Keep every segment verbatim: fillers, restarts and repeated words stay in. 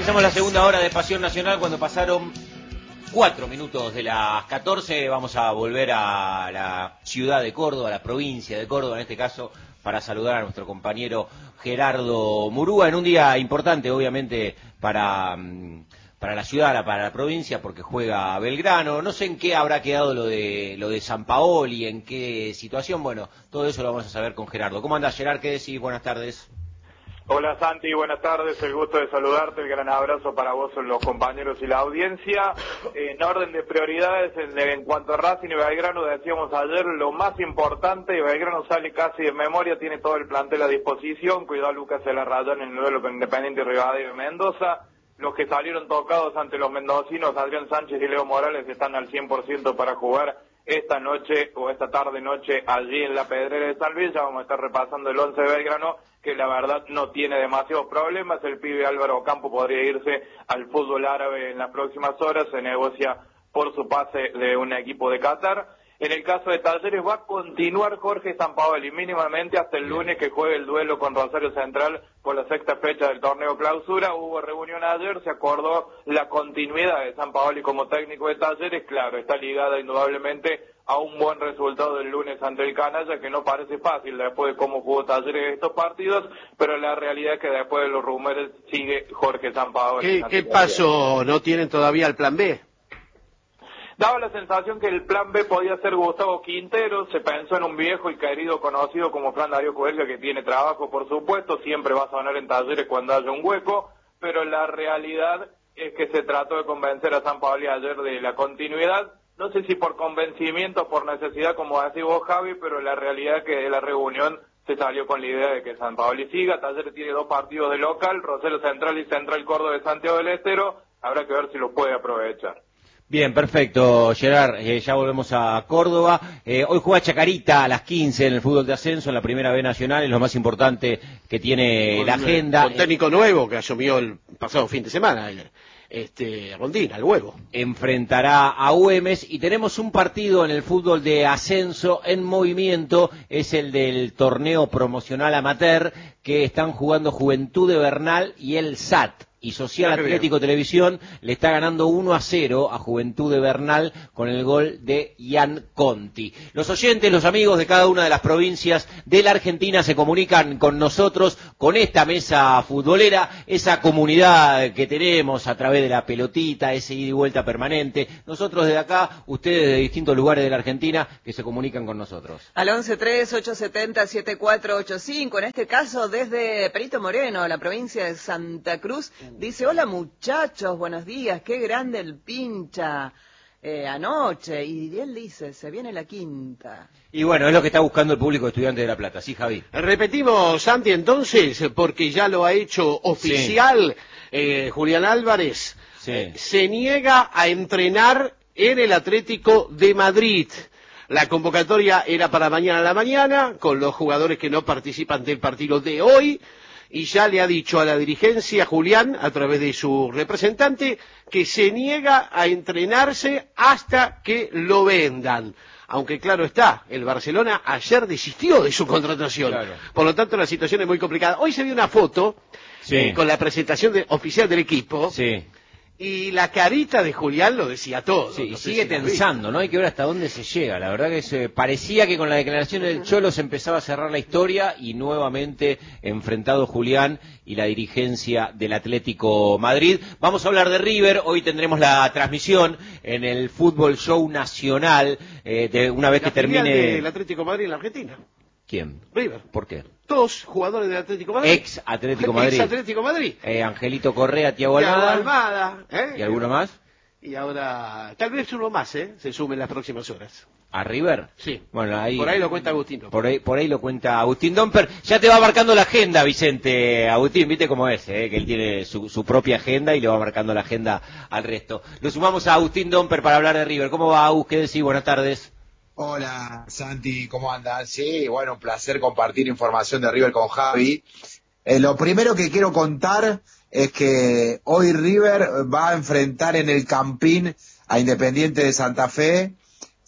Empezamos la segunda hora de Pasión Nacional cuando pasaron cuatro minutos de las catorce. Vamos a volver a la ciudad de Córdoba, a la provincia de Córdoba en este caso, para saludar a nuestro compañero Gerardo Murúa en un día importante, obviamente, para, para la ciudad, para la provincia, porque juega Belgrano. No sé en qué habrá quedado lo de lo de Sampaoli, en qué situación. Bueno, todo eso lo vamos a saber con Gerardo. ¿Cómo andás, Gerard? ¿Qué decís? Buenas tardes. Hola Santi, buenas tardes, el gusto de saludarte, el gran abrazo para vos, los compañeros y la audiencia. En orden de prioridades, en, en cuanto a Racing y Belgrano, decíamos ayer, lo más importante, Belgrano sale casi de memoria, tiene todo el plantel a disposición, cuidado a Lucas Elarrayán en el duelo con Independiente Rivadavia de Mendoza. Los que salieron tocados ante los mendocinos, Adrián Sánchez y Leo Morales, están al cien por ciento para jugar esta noche o esta tarde noche allí en la Pedrera de San Luis. Ya vamos a estar repasando el once de Belgrano, que la verdad no tiene demasiados problemas. El pibe Álvaro Ocampo podría irse al fútbol árabe en las próximas horas, se negocia por su pase de un equipo de Qatar. En el caso de Talleres va a continuar Jorge Sampaoli mínimamente hasta el lunes, que juegue el duelo con Rosario Central por la sexta fecha del torneo clausura. Hubo reunión ayer, se acordó la continuidad de Sampaoli como técnico de Talleres. Claro, está ligada indudablemente a un buen resultado del lunes ante el Canalla, que no parece fácil después de cómo jugó Talleres estos partidos, pero la realidad es que después de los rumores sigue Jorge Sampaoli. ¿Qué, qué paso no tienen todavía el plan B? Daba la sensación que el plan B podía ser Gustavo Quintero. Se pensó en un viejo y querido conocido como Fran Darío Coelga, que tiene trabajo, por supuesto, siempre va a sonar en Talleres cuando haya un hueco, pero la realidad es que se trató de convencer a Sampaoli ayer de la continuidad. No sé si por convencimiento o por necesidad, como decís vos, Javi, pero la realidad es que de la reunión se salió con la idea de que Sampaoli siga. Talleres tiene dos partidos de local, Rosario Central y Central Córdoba de Santiago del Estero. Habrá que ver si lo puede aprovechar. Bien, perfecto, Gerard, eh, ya volvemos a Córdoba. Eh, hoy juega Chacarita a las quince en el fútbol de ascenso, en la Primera B Nacional, es lo más importante que tiene con, la agenda. Con técnico nuevo que asumió el pasado fin de semana, este Rondina, el huevo. Enfrentará a Güemes y tenemos un partido en el fútbol de ascenso en movimiento, es el del torneo promocional amateur, que están jugando Juventud de Bernal y el S A T. Y Social Atlético Televisión le está ganando uno a cero a Juventud de Bernal con el gol de Ian Conti. Los oyentes, los amigos de cada una de las provincias de la Argentina se comunican con nosotros, con esta mesa futbolera, esa comunidad que tenemos a través de la pelotita, ese ida y vuelta permanente. Nosotros desde acá, ustedes de distintos lugares de la Argentina que se comunican con nosotros. Al once tres ocho siete cero siete cuatro ocho cinco, en este caso desde Perito Moreno, la provincia de Santa Cruz. Dice, hola muchachos, buenos días, qué grande el pincha eh, anoche. Y él dice, se viene la quinta. Y bueno, es lo que está buscando el público de Estudiantes de La Plata, ¿sí, Javi? Repetimos, Santi, entonces, porque ya lo ha hecho oficial, sí. eh, Julián Álvarez, sí. eh, se niega a entrenar en el Atlético de Madrid. La convocatoria era para mañana a la mañana, con los jugadores que no participan del partido de hoy. Y ya le ha dicho a la dirigencia, Julián, a través de su representante, que se niega a entrenarse hasta que lo vendan. Aunque claro está, el Barcelona ayer desistió de su contratación. Claro. Por lo tanto, la situación es muy complicada. Hoy se vio una foto sí. eh, con la presentación de, oficial del equipo. Sí. Y la carita de Julián lo decía todo. Sí, no y sigue si tensando, ¿no? Hay que ver hasta dónde se llega. La verdad que se, parecía que con la declaración del Cholo se empezaba a cerrar la historia y nuevamente enfrentado Julián y la dirigencia del Atlético Madrid. Vamos a hablar de River. Hoy tendremos la transmisión en el Fútbol Show Nacional, eh, de una vez la que termine... del Atlético Madrid en la Argentina. ¿Quién? River. ¿Por qué? Dos jugadores del Atlético Madrid. Ex Atlético Madrid. Ex Atlético Madrid. Eh, Angelito Correa, Thiago Almada. Almada ¿eh? ¿Y alguno más? Y ahora, tal vez uno más, ¿eh? Se sume en las próximas horas. ¿A River? Sí. Bueno, ahí, por ahí lo cuenta Agustín. Por ahí, por ahí lo cuenta Agustín Domper. Ya te va marcando la agenda, Vicente. Agustín, viste cómo es, ¿eh? Que él tiene su, su propia agenda y le va marcando la agenda al resto. Lo sumamos a Agustín Domper para hablar de River. ¿Cómo va, Agus? ¿Qué decís? Buenas tardes. Hola, Santi, ¿cómo andas? Sí, bueno, un placer compartir información de River con Javi. Eh, lo primero que quiero contar es que hoy River va a enfrentar en el Campín a Independiente de Santa Fe.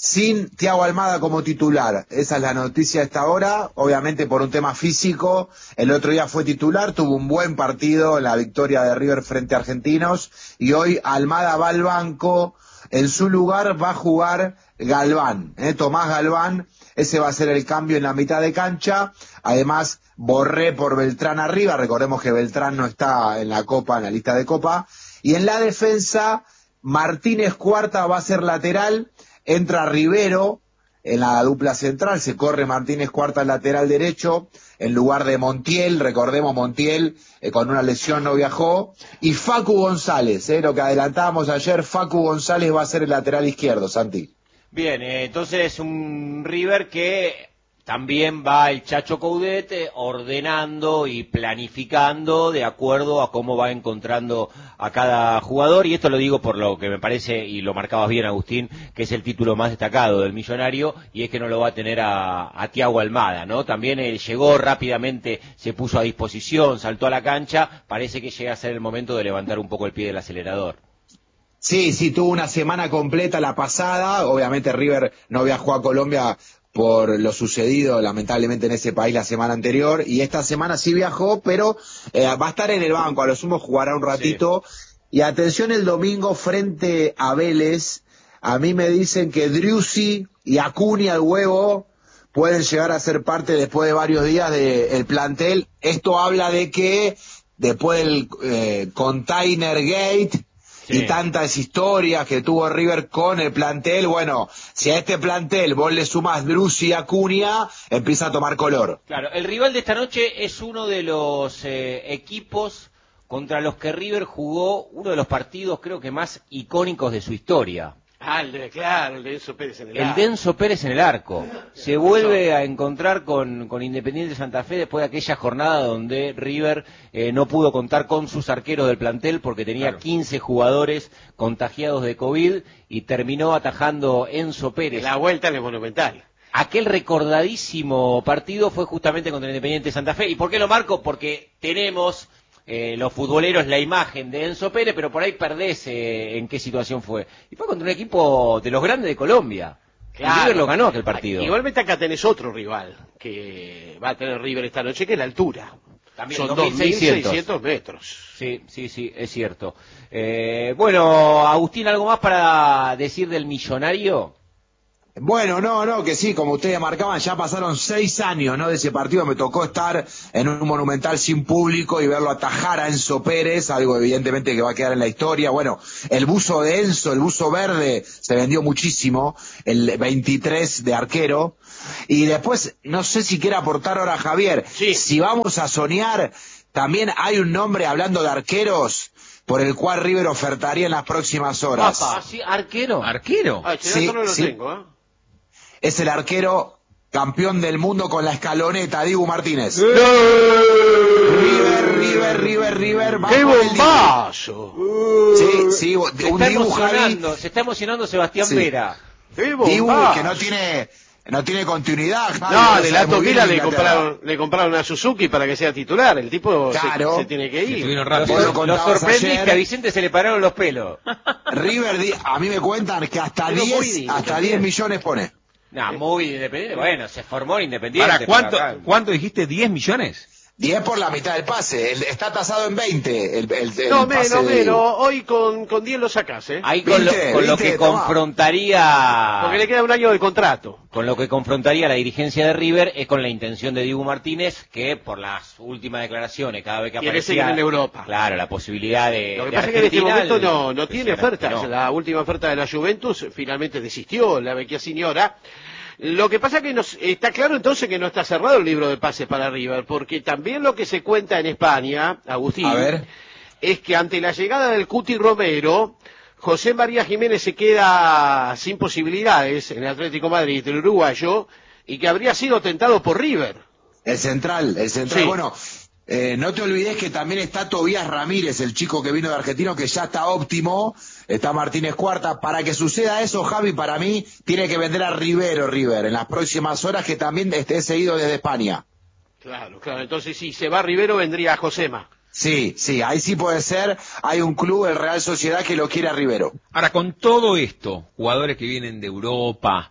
sin Thiago Almada como titular. Esa es la noticia a esta hora, obviamente por un tema físico. El otro día fue titular, tuvo un buen partido en la victoria de River frente a Argentinos, y hoy Almada va al banco. En su lugar va a jugar Galván, ¿eh? Tomás Galván. Ese va a ser el cambio en la mitad de cancha. Además, Borré por Beltrán arriba. Recordemos que Beltrán no está en la Copa, en la lista de Copa. Y en la defensa, Martínez Cuarta va a ser lateral. Entra Rivero en la dupla central. Se corre Martínez Cuarta al lateral derecho en lugar de Montiel. Recordemos, Montiel eh, con una lesión no viajó. Y Facu González, eh, lo que adelantábamos ayer, Facu González va a ser el lateral izquierdo, Santi. Bien, eh, entonces un River que también va el Chacho Coudet eh, ordenando y planificando de acuerdo a cómo va encontrando a cada jugador, y esto lo digo por lo que me parece, y lo marcabas bien, Agustín, que es el título más destacado del Millonario, y es que no lo va a tener a, a Thiago Almada, ¿no? También él llegó rápidamente, se puso a disposición, saltó a la cancha, parece que llega a ser el momento de levantar un poco el pie del acelerador. Sí, sí, tuvo una semana completa la pasada. Obviamente River no viajó a Colombia por lo sucedido lamentablemente en ese país la semana anterior, y esta semana sí viajó, pero eh, va a estar en el banco, a lo sumo jugará un ratito. Sí. Y atención, el domingo frente a Vélez, a mí me dicen que Driussi y Acuña, el huevo, pueden llegar a ser parte después de varios días del plantel. Esto habla de que después del eh, Container Gate, sí, y tantas historias que tuvo River con el plantel, bueno, si a este plantel vos le sumás Driussi y Acuña, empieza a tomar color. Claro, el rival de esta noche es uno de los eh, equipos contra los que River jugó uno de los partidos creo que más icónicos de su historia. Ah, el de, claro, el de Enzo Pérez en el arco. El de Enzo Pérez en el arco. Se vuelve a encontrar con, con Independiente Santa Fe después de aquella jornada donde River eh, no pudo contar con sus arqueros del plantel porque tenía claro. quince jugadores contagiados de COVID, y terminó atajando Enzo Pérez. La vuelta en el Monumental. Aquel recordadísimo partido fue justamente contra Independiente Santa Fe. ¿Y por qué lo marco? Porque tenemos... Eh, los futboleros la imagen de Enzo Pérez, pero por ahí perdés eh, en qué situación fue. Y fue contra un equipo de los grandes de Colombia. Claro. Y River lo ganó aquel partido. Igualmente acá tenés otro rival que va a tener River esta noche, que es la altura. También son dos mil seiscientos metros. Sí, sí, sí, es cierto. Eh, bueno, Agustín, ¿algo más para decir del Millonario? Bueno, no, no, que sí, como ustedes marcaban, ya pasaron seis años, ¿no? De ese partido. Me tocó estar en un Monumental sin público y verlo atajar a Enzo Pérez, algo evidentemente que va a quedar en la historia. Bueno, el buzo de Enzo, el buzo verde, se vendió muchísimo, el veintitrés de arquero. Y después, no sé si quiere aportar ahora Javier, sí. Si vamos a soñar, también hay un nombre, hablando de arqueros, por el cual River ofertaría en las próximas horas. Papá, ¿sí? ¿Arquero? ¿Arquero? Ah, sí, no lo sí. tengo, ¿eh? Es el arquero campeón del mundo con la escaloneta, Dibu Martínez. ¡Eh! River, River, River, River. ¡Qué bombazo! Sí, sí, un se, está Dibu, emocionando, Javi. se está emocionando Sebastián sí. Vera. ¡Qué Dibu, que no tiene... No tiene continuidad, Javi. No, de la Toquila le compraron, le compraron a Suzuki para que sea titular. El tipo claro. se, se tiene que ir. Lo, lo sorprendí que a Vicente se le pararon los pelos. River, a mí me cuentan que hasta diez, hasta diez millones pone. No, muy independiente. Bueno, se formó en Independiente. ¿Para cuánto, cuánto dijiste? ¿diez millones? diez por la mitad del pase, el, está tasado en veinte. El, el, el no, pase menos, de... menos. Hoy con, con diez lo sacás, ¿eh? Ahí con, ¿Viste? lo, con lo ¿Viste? que Toma. confrontaría... Porque le queda un año de contrato. Con lo que confrontaría la dirigencia de River es con la intención de Dibu Martínez, que por las últimas declaraciones, cada vez que quiere aparecía... seguir en Europa. Claro, la posibilidad de... Lo que de pasa es que en este momento el, no, no tiene ofertas. No. La última oferta de la Juventus finalmente desistió, la vecchia señora. Lo que pasa es que nos, está claro entonces que no está cerrado el libro de pases para River, porque también lo que se cuenta en España, Agustín, A ver. es que ante la llegada del Cuti Romero, José María Jiménez se queda sin posibilidades en el Atlético de Madrid, el uruguayo, y que habría sido tentado por River. El central, el central, sí. Bueno, eh, no te olvides que también está Tobías Ramírez, el chico que vino de Argentino, que ya está óptimo, está Martínez Cuarta. Para que suceda eso, Javi, para mí, tiene que vender a Rivero River en las próximas horas, que también esté seguido desde España. Claro, claro, entonces si se va Rivero vendría a Josema. Sí, sí, ahí sí puede ser. Hay un club, el Real Sociedad, que lo quiere a Rivero. Ahora, con todo esto, jugadores que vienen de Europa,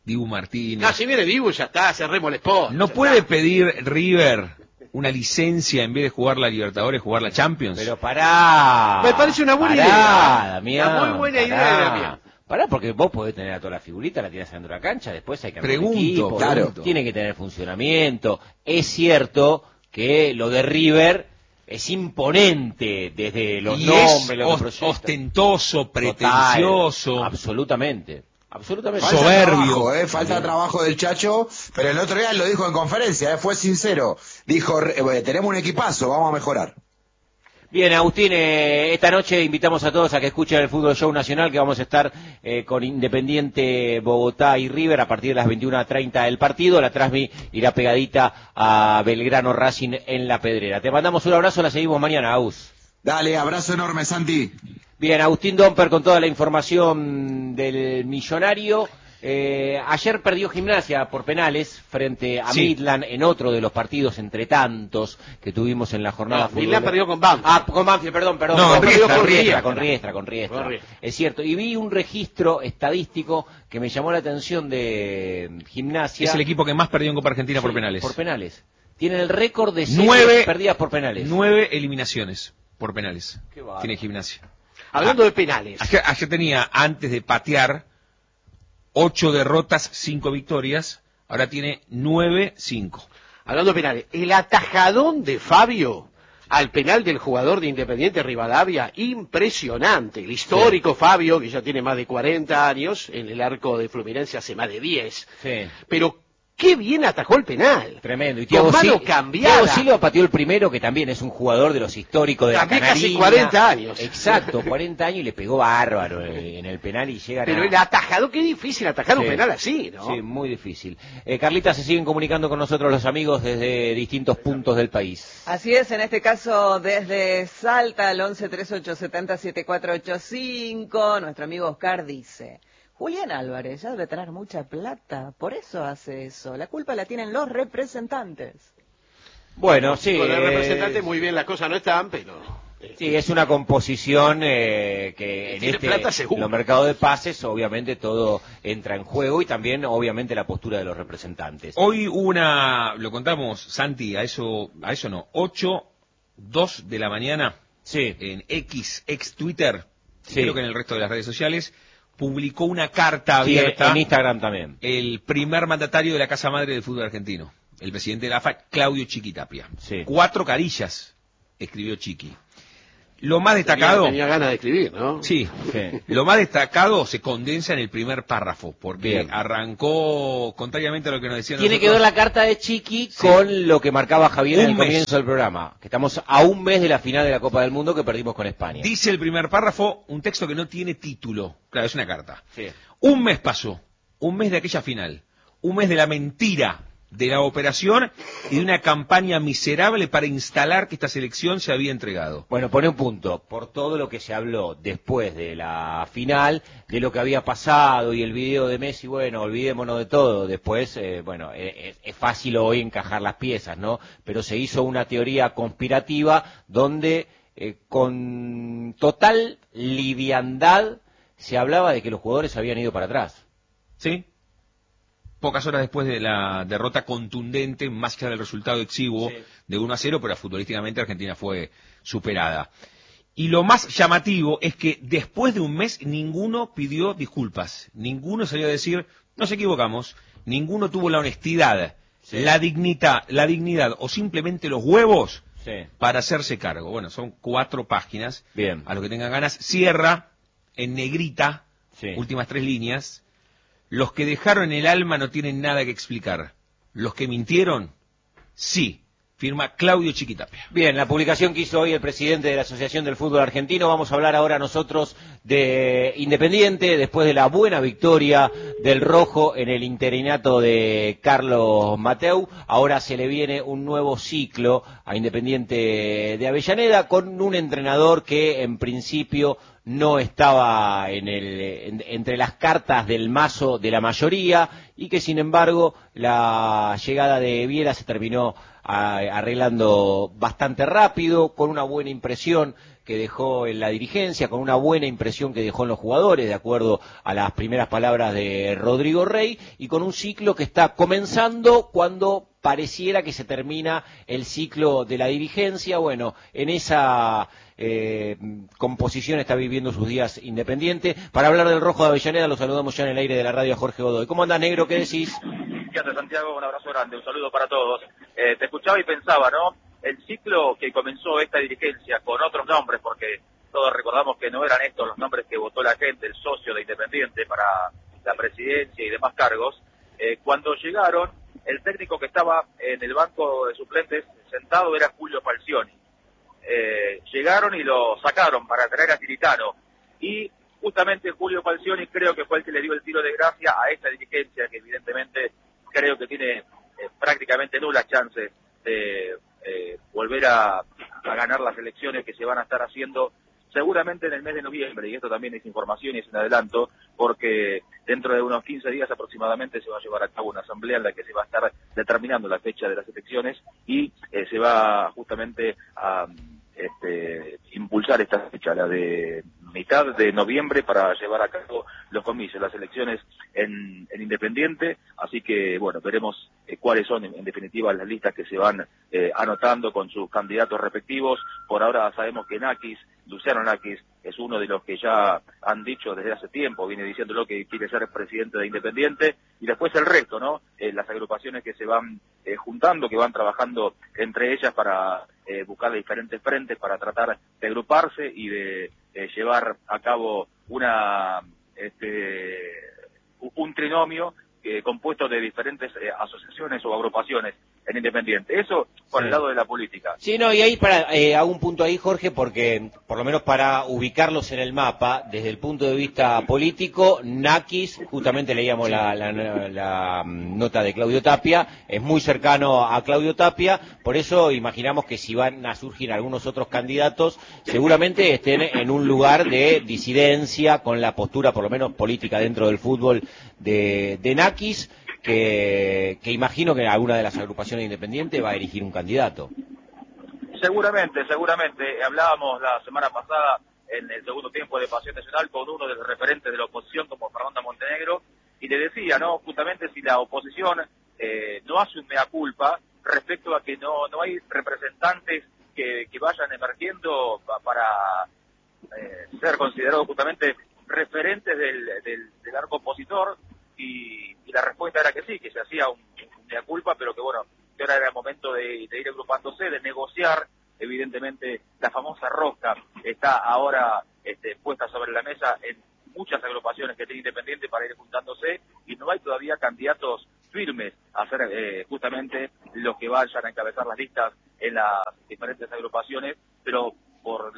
Dibu Martínez. No, si viene Dibu ya está, cerremos el spot. ¿No puede está. pedir River una licencia en vez de jugar la Libertadores, jugar la Champions? Pero pará. Me parece una buena pará, idea. Damián, una muy buena pará. idea, Damián. Pará, porque vos podés tener a toda la figurita, la tirás dentro de la cancha, después hay que armar Pregunto, un equipo, claro. Tiene que tener funcionamiento. Es cierto que lo de River es imponente desde los y nombres, es los ostentoso, pretencioso. Total, absolutamente. Absolutamente. Falta Soberbio. Trabajo, eh, falta Bien. trabajo del Chacho, pero el otro día lo dijo en conferencia, eh, fue sincero. Dijo, eh, tenemos un equipazo, vamos a mejorar. Bien, Agustín, eh, esta noche invitamos a todos a que escuchen el Fútbol Show Nacional, que vamos a estar eh, con Independiente, Bogotá y River a partir de las veintiuna treinta del partido. La Transmi irá pegadita a Belgrano Racing en La Pedrera. Te mandamos un abrazo, la seguimos mañana, Agus. Dale, abrazo enorme, Santi. Bien, Agustín Domper con toda la información del millonario. Eh, ayer perdió Gimnasia por penales frente a sí. Midland en otro de los partidos entre tantos que tuvimos en la jornada. No, Midland perdió con Banfield. Ah, con Banfield, perdón, perdón. No, con Riestra, con, Riestra, Riestra, con Riestra, con Riestra, con Riestra. Es cierto. Y vi un registro estadístico que me llamó la atención de Gimnasia. Es el equipo que más perdió en Copa Argentina sí, por penales. Por penales. Tienen el récord de seis nueve perdidas por penales. Nueve eliminaciones por penales. Qué bárbaro. Tiene Gimnasia. Hablando ah, de penales. Ayer, ayer tenía, antes de patear, ocho derrotas, cinco victorias. Ahora tiene nueve, cinco. Hablando de penales, el atajadón de Fabio al penal del jugador de Independiente Rivadavia, impresionante. El histórico sí. Fabio, que ya tiene más de cuarenta años, en el arco de Fluminense hace más de diez. Sí. Pero qué bien atajó el penal. Tremendo. Y Thiago, mano Sil cambiada. Thiago Silva pateó el primero, que también es un jugador de los históricos de también la Canarina. Casi cuarenta años. Exacto, cuarenta años y le pegó bárbaro en el penal y llega Pero a... el atajador, qué difícil atajar sí. un penal así, ¿no? Sí, muy difícil. Eh, Carlita, se siguen comunicando con nosotros los amigos desde distintos puntos del país. Así es, en este caso desde Salta, al once treinta y ocho setenta setenta y cuatro ochenta y cinco, nuestro amigo Oscar dice... Julián Álvarez ya debe tener mucha plata, por eso hace eso. La culpa la tienen los representantes. Bueno, sí. Con el eh, representante muy bien las cosas no están, pero... Sí, es una composición eh, que en este, los mercados de pases, obviamente todo entra en juego y también, obviamente, la postura de los representantes. Hoy una, lo contamos, Santi, a eso, a eso no, ocho, dos de la mañana, sí. en X, ex Twitter, sí. creo que en el resto de las redes sociales, publicó una carta sí, abierta en Instagram también. El primer mandatario de la Casa Madre del fútbol argentino, el presidente de la A F A, Claudio Chiqui Tapia. Sí. Cuatro carillas escribió Chiqui. Lo más destacado... Tenía, tenía ganas de escribir, ¿no? Sí. sí. Lo más destacado se condensa en el primer párrafo, porque Bien. arrancó, contrariamente a lo que nos decían Tiene nosotros, que ver la carta de Chiqui sí. con lo que marcaba Javier un en el mes. comienzo del programa, que estamos a un mes de la final de la Copa del Mundo que perdimos con España. Dice el primer párrafo, un texto que no tiene título, claro, es una carta. Sí. Un mes pasó, un mes de aquella final, un mes de la mentira, de la operación y de una campaña miserable para instalar que esta selección se había entregado. Bueno, pone un punto, por todo lo que se habló después de la final, de lo que había pasado y el video de Messi, bueno, olvidémonos de todo, después, eh, bueno, es, es fácil hoy encajar las piezas, ¿no? Pero se hizo una teoría conspirativa donde eh, con total liviandad se hablaba de que los jugadores habían ido para atrás. ¿Sí? Pocas horas después de la derrota contundente, más allá del resultado exiguo sí. de uno a cero, pero futbolísticamente Argentina fue superada. Y lo más llamativo es que después de un mes ninguno pidió disculpas, ninguno salió a decir, nos equivocamos, ninguno tuvo la honestidad, sí. la dignidad, la dignidad o simplemente los huevos sí. para hacerse cargo. Bueno, son cuatro páginas, bien. A los que tengan ganas, cierra en negrita, sí. últimas tres líneas. Los que dejaron el alma no tienen nada que explicar. Los que mintieron, sí. Firma Claudio Chiqui Tapia. Bien, la publicación que hizo hoy el presidente de la Asociación del Fútbol Argentino. Vamos a hablar ahora nosotros de Independiente, después de la buena victoria del Rojo en el interinato de Carlos Mateu. Ahora se le viene un nuevo ciclo a Independiente de Avellaneda con un entrenador que en principio no estaba en el, en, entre las cartas del mazo de la mayoría y que sin embargo la llegada de Viera se terminó a, arreglando bastante rápido, con una buena impresión que dejó en la dirigencia, con una buena impresión impresión que dejó en los jugadores, de acuerdo a las primeras palabras de Rodrigo Rey, y con un ciclo que está comenzando cuando pareciera que se termina el ciclo de la dirigencia. Bueno, en esa eh, composición está viviendo sus días Independiente. Para hablar del Rojo de Avellaneda lo saludamos ya en el aire de la radio a Jorge Godoy. ¿Cómo anda, negro? ¿Qué decís? ¿Qué haces, Santiago? Un abrazo grande, un saludo para todos. Eh, te escuchaba y pensaba, ¿no? El ciclo que comenzó esta dirigencia con otros nombres, porque todos recordamos que no eran estos los nombres que votó la gente, el socio de Independiente para la presidencia y demás cargos. Eh, cuando llegaron, el técnico que estaba en el banco de suplentes sentado era Julio Falcioni. Eh, llegaron y lo sacaron para traer a Tiritano. Y justamente Julio Falcioni creo que fue el que le dio el tiro de gracia a esta dirigencia, que evidentemente creo que tiene eh, prácticamente nulas chances de eh, volver a, a ganar las elecciones que se van a estar haciendo seguramente en el mes de noviembre, y esto también es información y es un adelanto, porque dentro de unos quince días aproximadamente se va a llevar a cabo una asamblea en la que se va a estar determinando la fecha de las elecciones y eh, se va justamente a este, impulsar esta fecha, la de mitad de noviembre, para llevar a cabo los comicios, las elecciones en, en Independiente. Así que, bueno, veremos eh, cuáles son en, en definitiva las listas que se van eh, anotando con sus candidatos respectivos. Por ahora sabemos que Nakis, Luciano Nakis, es uno de los que ya han dicho desde hace tiempo, viene diciéndolo, que quiere ser presidente de Independiente, y después el resto, ¿no? Eh, las agrupaciones que se van eh, juntando, que van trabajando entre ellas para eh, buscar diferentes frentes, para tratar de agruparse y de eh, llevar a cabo una este un trinomio eh, compuesto de diferentes eh, asociaciones o agrupaciones en Independiente. Eso por sí. El lado de la política. Sí, no, y ahí para, eh, hago un punto ahí, Jorge, porque por lo menos para ubicarlos en el mapa, desde el punto de vista político, Nakis, justamente leíamos la, la, la, la nota de Claudio Tapia, es muy cercano a Claudio Tapia, por eso imaginamos que si van a surgir algunos otros candidatos, seguramente estén en un lugar de disidencia con la postura, por lo menos política, dentro del fútbol de, de Nakis, que, que imagino que alguna de las agrupaciones independientes va a elegir un candidato. Seguramente, seguramente. Hablábamos la semana pasada en el segundo tiempo de Pasión Nacional con uno de los referentes de la oposición como Fernanda Montenegro, y le decía, ¿no? Justamente si la oposición eh, no hace un mea culpa respecto a que no no hay representantes que, que vayan emergiendo para eh, ser considerados justamente referentes del, del, del arco opositor, y, y la respuesta era que sí, que se hacía un, un mea culpa, pero que bueno, que ahora era el momento de, de ir agrupándose, de negociar. Evidentemente la famosa rosca está ahora este, puesta sobre la mesa en muchas agrupaciones que tienen Independiente para ir juntándose, y no hay todavía candidatos firmes a ser eh, justamente los que vayan a encabezar las listas en las diferentes agrupaciones, pero por...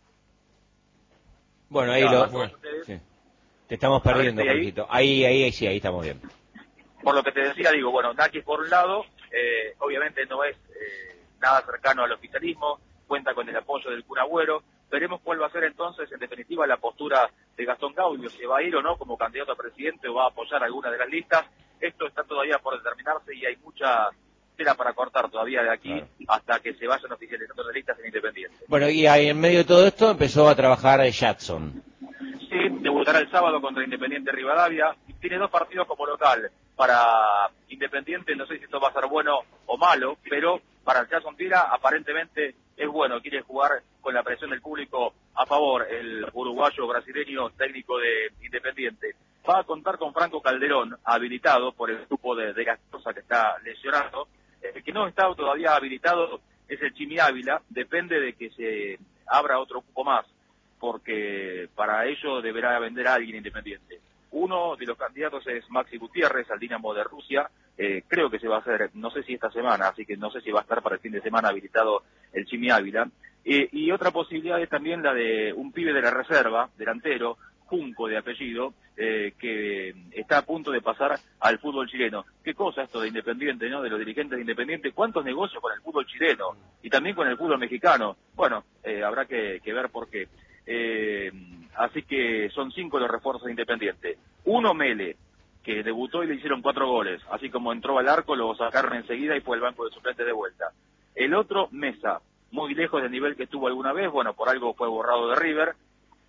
Bueno, ahí lo... Bueno, sí. Te estamos perdiendo, Jorgito. Ahí, ahí, ahí sí, ahí estamos bien. Por lo que te decía, digo, bueno, Nakis por un lado, eh, obviamente no es eh, nada cercano al oficialismo, cuenta con el apoyo del Kun Agüero. Veremos cuál va a ser entonces, en definitiva, la postura de Gastón Gaudio, si va a ir o no como candidato a presidente o va a apoyar alguna de las listas. Esto está todavía por determinarse y hay mucha tela para cortar todavía de aquí, claro, hasta que se vayan oficializando las listas en Independiente. Bueno, y ahí en medio de todo esto empezó a trabajar Jackson. Sí, debutará el sábado contra Independiente Rivadavia. Tiene dos partidos como local. Para Independiente no sé si esto va a ser bueno o malo, pero para el Jackson Tira aparentemente es bueno. Quiere jugar con la presión del público a favor, el uruguayo brasileño técnico de Independiente. Va a contar con Franco Calderón, habilitado por el grupo de, de Gastosa, que está lesionado. El que no está todavía habilitado es el Chimi Ávila. Depende de que se abra otro cupo más, porque para ello deberá vender a alguien Independiente. Uno de los candidatos es Maxi Gutiérrez, al Dinamo de Rusia. Eh, creo que se va a hacer, no sé si esta semana, así que no sé si va a estar para el fin de semana habilitado el Chimi Ávila. Eh, y otra posibilidad es también la de un pibe de la reserva, delantero, Junco de apellido, eh, que está a punto de pasar al fútbol chileno. Qué cosa esto de Independiente, ¿no? De los dirigentes de Independiente. ¿Cuántos negocios con el fútbol chileno? Y también con el fútbol mexicano. Bueno, eh, habrá que, que ver por qué. Eh, así que son cinco los refuerzos de Independiente. Uno, Mele, que debutó y le hicieron cuatro goles. Así como entró al arco, lo sacaron enseguida y fue al banco de suplentes de vuelta. El otro, Mesa, muy lejos del nivel que estuvo alguna vez. Bueno, por algo fue borrado de River.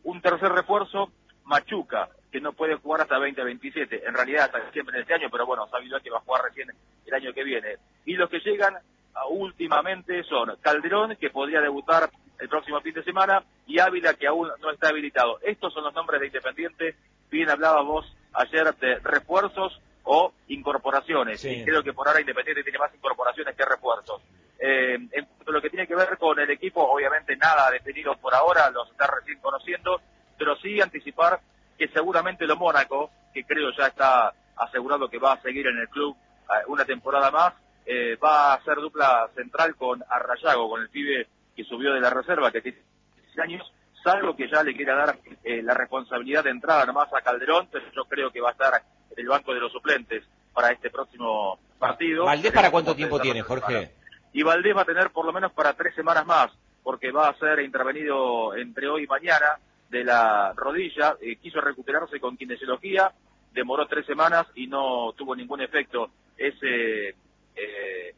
Un tercer refuerzo, Machuca, que no puede jugar hasta veinte veintisiete, en realidad hasta siempre en este año, pero bueno, sabido que va a jugar recién el año que viene. Y los que llegan a, últimamente son Calderón, que podría debutar el próximo fin de semana, y Ávila, que aún no está habilitado. Estos son los nombres de Independiente. Bien hablabas vos ayer de refuerzos o incorporaciones, sí. Y creo que por ahora Independiente tiene más incorporaciones que refuerzos. Eh, en cuanto a lo que tiene que ver con el equipo, obviamente nada definido por ahora, los está recién conociendo, pero sí anticipar que seguramente lo Mónaco, que creo ya está asegurado que va a seguir en el club eh, una temporada más, eh, va a hacer dupla central con Arrayago, con el pibe que subió de la reserva, que tiene dieciséis años, salvo que ya le quiera dar eh, la responsabilidad de entrada nomás a Calderón, pero yo creo que va a estar en el banco de los suplentes para este próximo partido. ¿Valdés para cuánto tiempo tiene, Jorge? Y Valdés va a tener por lo menos para tres semanas más, porque va a ser intervenido entre hoy y mañana de la rodilla, eh, quiso recuperarse con kinesiología, demoró tres semanas y no tuvo ningún efecto ese eh,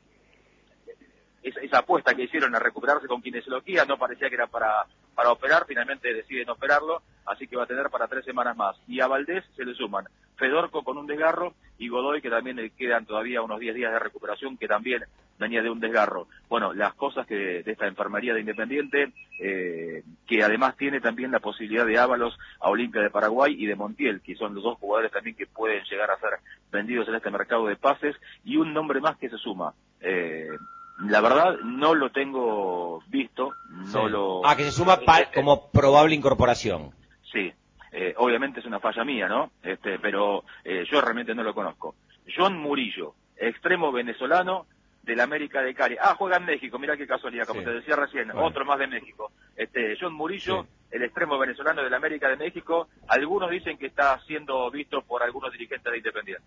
esa, esa apuesta que hicieron a recuperarse con kinesiología, no parecía que era para para operar, finalmente deciden operarlo, así que va a tener para tres semanas más. Y a Valdés se le suman Fedorco con un desgarro y Godoy, que también le quedan todavía unos diez días de recuperación, que también venía de un desgarro. Bueno, las cosas que de esta enfermería de Independiente, eh, que además tiene también la posibilidad de Ábalos a Olimpia de Paraguay y de Montiel, que son los dos jugadores también que pueden llegar a ser vendidos en este mercado de pases, y un nombre más que se suma. Eh, La verdad, no lo tengo visto, no sí. lo... Ah, que se suma pa como probable incorporación. Sí, eh, obviamente es una falla mía, ¿no? Este, pero eh, yo realmente no lo conozco. John Murillo, extremo venezolano del América de Cali. Ah, juega en México, mira qué casualidad, como sí. te decía recién, bueno. Otro más de México. Este, John Murillo, sí. el extremo venezolano del América de México, algunos dicen que está siendo visto por algunos dirigentes de Independiente.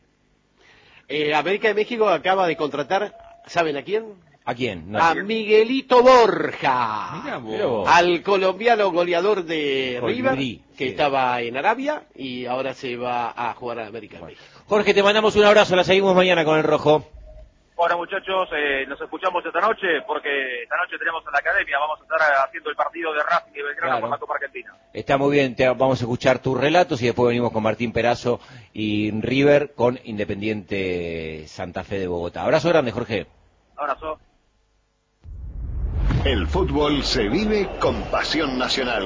Eh, América de México acaba de contratar, ¿saben a quién? ¿A quién? No, a ¿quién? Miguelito Borja, Mirá vos. Mirá vos. Al colombiano goleador de Colibrí, River, que sí. estaba en Arabia y ahora se va a jugar a América de México. Jorge, te mandamos un abrazo, la seguimos mañana con el Rojo. Bueno, muchachos, eh, nos escuchamos esta noche porque esta noche tenemos en la academia, vamos a estar haciendo el partido de Racing y Belgrano claro. por la Copa Argentina. Está muy bien, te vamos a escuchar tus relatos y después venimos con Martín Perazo y River con Independiente Santa Fe de Bogotá. Abrazo grande, Jorge. Abrazo. El fútbol se vive con pasión nacional.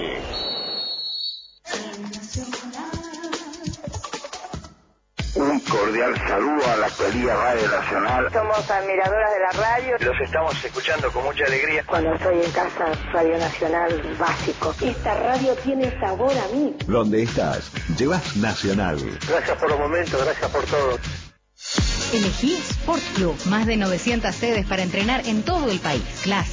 Un cordial saludo a la actualidad Radio Nacional. Somos admiradoras de la radio. Los estamos escuchando con mucha alegría. Cuando estoy en casa, Radio Nacional básico. Esta radio tiene sabor a mí. ¿Dónde estás? Llevas Nacional. Gracias por los momentos, gracias por todo. Elegí Sport Club. Más de novecientas sedes para entrenar en todo el país. Clases,